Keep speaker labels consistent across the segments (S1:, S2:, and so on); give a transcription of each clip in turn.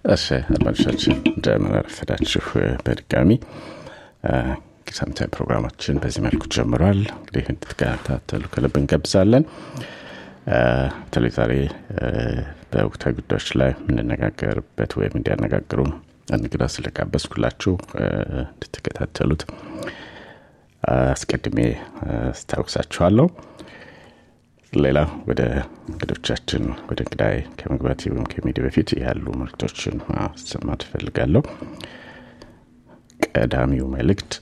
S1: እሺ አድማጮቻችን እንደምን አረፈዳችሁ በድጋሚ ከሳምንታዊ ፕሮግራማችን በዚህ መልኩ ጀምሯል። እንግዲህ እንድትከታተሉ ከልብ እንጋብዛለን። ዛሬ በወቅታዊ ጉዳዮች ላይ የምንነጋገርበት ወይም እንዲያነጋግሩን እንግዳ ስለጋበዝኩላችሁ እንድትከታተሉት አስቀድሜ አስታውሳችኋለሁ። ሌላ ወደ እንግዶቻችን ወደ እንግዳይ ከመግባቴ ወይም ከሚዲያ በፊት ያሉ መልእክቶችን ማሰማት ፈልጋለሁ። ቀዳሚው መልእክት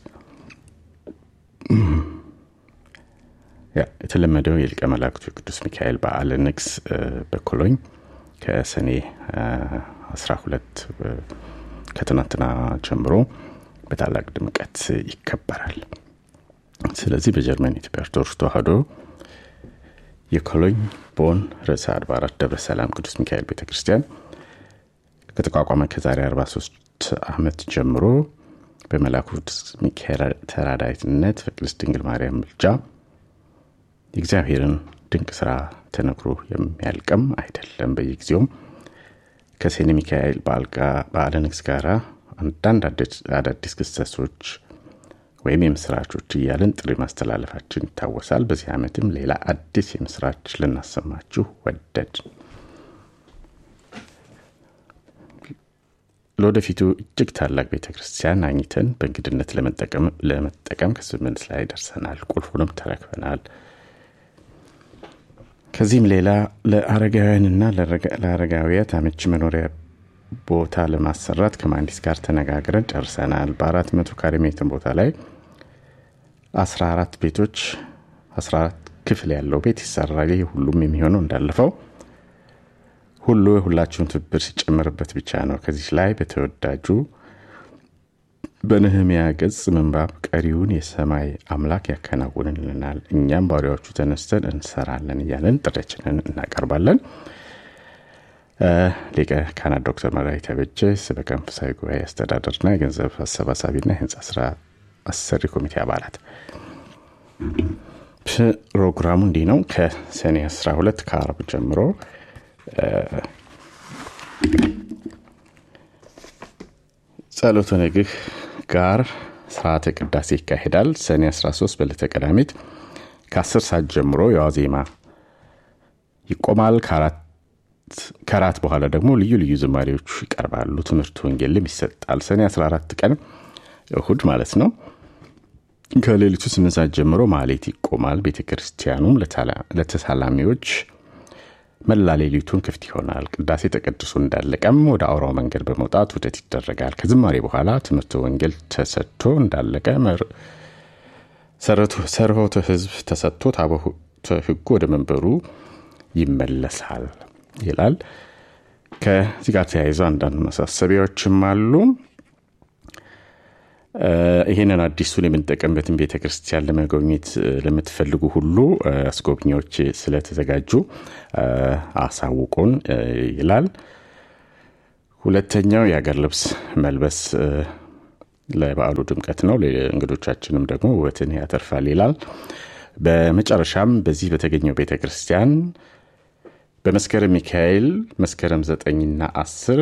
S1: የተለመደው የሊቀ መላእክቱ ቅዱስ ሚካኤል በዓለ ንግስ በኮሎኝ ከሰኔ 12 ከትናንትና ጀምሮ በታላቅ ድምቀት ይከበራል። ስለዚህ በጀርመን ኢትዮጵያ ኦርቶዶክስ ተዋሕዶ የኮሎኝ ቦን ርዕሰ አድባራት ደብረ ሰላም ቅዱስ ሚካኤል ቤተክርስቲያን ከተቋቋመ ከዛሬ 43 ዓመት ጀምሮ በመላኩ ሚካኤል ተራዳኢነት በቅድስት ድንግል ማርያም ምልጃ የእግዚአብሔርን ድንቅ ሥራ ተነግሮ የሚያልቅም አይደለም። በየጊዜውም ከሰኔ ሚካኤል በዓለ ንግስ ጋር አንዳንድ አዳዲስ ክስተቶች ወይም የምስራቾች እያልን ጥሪ ማስተላለፋችን ይታወሳል። በዚህ ዓመትም ሌላ አዲስ የምስራች ልናሰማችሁ ወደድ። ለወደፊቱ እጅግ ታላቅ ቤተክርስቲያን አግኝተን በእንግድነት ለመጠቀም ከስምምነት ላይ ደርሰናል። ቁልፉንም ተረክበናል። ከዚህም ሌላ ለአረጋውያንና ለአረጋውያት አመቺ መኖሪያ ቦታ ለማሰራት ከመሐንዲስ ጋር ተነጋግረን ጨርሰናል። በ400 ካሬ ሜትር ቦታ ላይ 14 ቤቶች 14 ክፍል ያለው ቤት ይሰራል። ሁሉም የሚሆነው እንዳለፈው ሁሉ የሁላችሁም ትብብር ሲጨመርበት ብቻ ነው። ከዚህ ላይ በተወዳጁ በነህምያ ገጽ ምንባብ ቀሪውን የሰማይ አምላክ ያከናውንልናል፣ እኛም ባሪያዎቹ ተነስተን እንሰራለን እያለን ጥሪያችንን እናቀርባለን። ሊቀ ካህናት ዶክተር መራዊ ተበጀ ሰበካ መንፈሳዊ ጉባኤ አስተዳደርና የገንዘብ አሰባሳቢና የህንጻ ስራ አሰሪ ኮሚቴ አባላት። ፕሮግራሙ እንዲህ ነው። ከሰኔ 12 ከአርብ ጀምሮ ጸሎተ ነግህ ጋር ስርዓተ ቅዳሴ ይካሄዳል። ሰኔ 13 በዕለተ ቀዳሚት ከ10 ሰዓት ጀምሮ የዋዜማ ይቆማል። ከራት በኋላ ደግሞ ልዩ ልዩ ዝማሬዎች ይቀርባሉ። ትምህርት ወንጌልም ይሰጣል። ሰኔ 14 ቀን እሁድ ማለት ነው ከሌሊቱ 8 ሰዓት ጀምሮ ማህሌት ይቆማል። ቤተክርስቲያኑም ለተሳላሚዎች መላ ሌሊቱን ክፍት ይሆናል። ቅዳሴ ተቀድሶ እንዳለቀም ወደ አውራው መንገድ በመውጣት ውደት ይደረጋል። ከዝማሬ በኋላ ትምህርት ወንጌል ተሰጥቶ እንዳለቀ ሰርሆተ ህዝብ ተሰጥቶ ታቦተ ሕጉ ወደ መንበሩ ይመለሳል ይላል። ከዚህ ጋር ተያይዞ አንዳንድ ማሳሰቢያዎችም አሉ። ይሄንን አዲሱን የምንጠቀምበትን ቤተክርስቲያን ለመጎብኘት ለምትፈልጉ ሁሉ አስጎብኚዎች ስለተዘጋጁ አሳውቁን ይላል። ሁለተኛው የአገር ልብስ መልበስ ለበዓሉ ድምቀት ነው፣ ለእንግዶቻችንም ደግሞ ውበትን ያተርፋል ይላል። በመጨረሻም በዚህ በተገኘው ቤተክርስቲያን በመስከረም ሚካኤል መስከረም 9 እና 10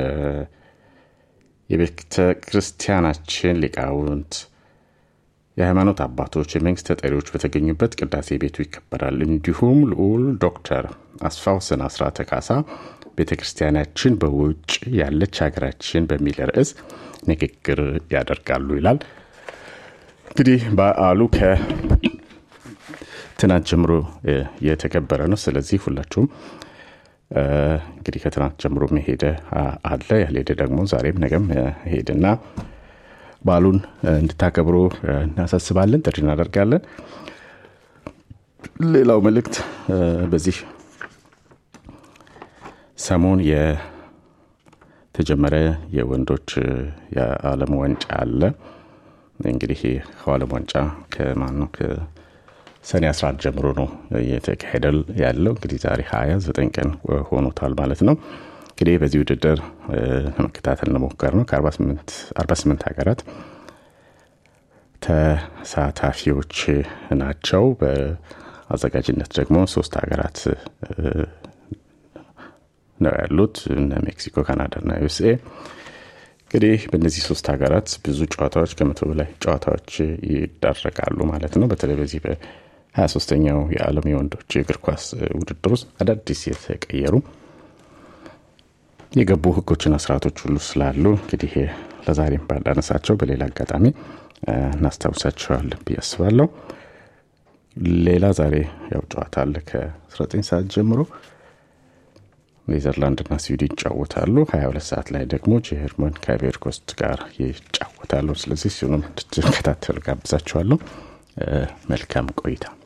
S1: የቤተክርስቲያናችን ሊቃውንት፣ የሃይማኖት አባቶች፣ የመንግስት ተጠሪዎች በተገኙበት ቅዳሴ ቤቱ ይከበራል። እንዲሁም ልዑል ዶክተር አስፋውሰን አስራተ ካሳ ቤተክርስቲያናችን በውጭ ያለች ሀገራችን በሚል ርዕስ ንግግር ያደርጋሉ ይላል። እንግዲህ በዓሉ ከትናንት ጀምሮ የተከበረ ነው። ስለዚህ ሁላችሁም እንግዲህ ከትናንት ጀምሮ መሄድ አለ፣ ያልሄደ ደግሞ ዛሬም ነገም ሄድና በዓሉን እንድታከብሩ እናሳስባለን፣ ጥሪ እናደርጋለን። ሌላው መልእክት በዚህ ሰሞን የተጀመረ የወንዶች የዓለም ዋንጫ አለ። እንግዲህ የዓለም ዋንጫ ሰኔ 11 ጀምሮ ነው እየተካሄደ ያለው። እንግዲህ ዛሬ 29 ቀን ሆኖታል ማለት ነው። እንግዲህ በዚህ ውድድር ለመከታተል እንሞክር ነው። ከ48 ሀገራት ተሳታፊዎች ናቸው። በአዘጋጅነት ደግሞ 3 ሀገራት ነው ያሉት እነ ሜክሲኮ፣ ካናዳ እና ዩኤስኤ። እንግዲህ በእነዚህ 3 ሀገራት ብዙ ጨዋታዎች ከመቶ በላይ ጨዋታዎች ይደረጋሉ ማለት ነው። በተለይ በዚህ በ23ኛው የዓለም የወንዶች የእግር ኳስ ውድድር ውስጥ አዳዲስ የተቀየሩ የገቡ ህጎችና ስርዓቶች ሁሉ ስላሉ እንግዲህ ለዛሬም ባላነሳቸው በሌላ አጋጣሚ እናስታውሳቸዋለን ብዬ አስባለሁ። ሌላ ዛሬ ያው ጨዋታ አለ ከ19 ሰዓት ጀምሮ ኔዘርላንድ እና ስዊድን ይጫወታሉ። 22 ሰዓት ላይ ደግሞ ጀርመን ከአይቮሪ ኮስት ጋር ይጫወታሉ። ስለዚህ እሱንም እንድትከታተሉ ጋብዛችኋለሁ። መልካም ቆይታ።